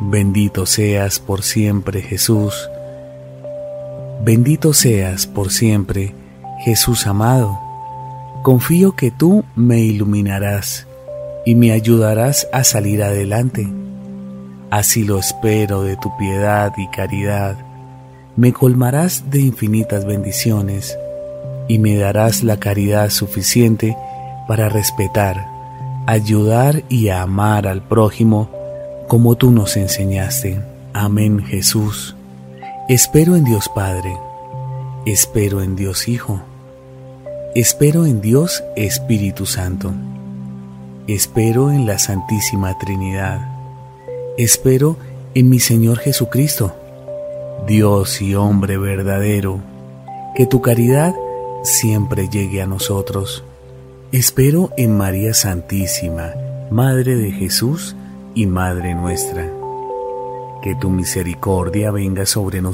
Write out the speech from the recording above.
Bendito seas por siempre, Jesús. Bendito seas por siempre, Jesús amado. Confío que tú me iluminarás y me ayudarás a salir adelante. Así lo espero de tu piedad y caridad. Me colmarás de infinitas bendiciones y me darás la caridad suficiente para respetar, ayudar y amar al prójimo como tú nos enseñaste. Amén, Jesús. Espero en Dios Padre, espero en Dios Hijo, espero en Dios Espíritu Santo, espero en la Santísima Trinidad, espero en mi Señor Jesucristo, Dios y hombre verdadero, que tu caridad siempre llegue a nosotros. Espero en María Santísima, Madre de Jesús y Madre nuestra. Que tu misericordia venga sobre nosotros.